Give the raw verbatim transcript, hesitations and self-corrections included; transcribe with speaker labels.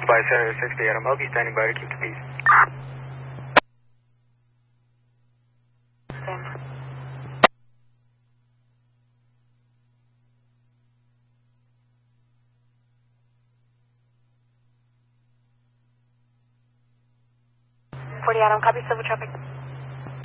Speaker 1: By Center sixty, Adam. I'll be standing by to keep the peace.
Speaker 2: forty Adam, copy civil traffic.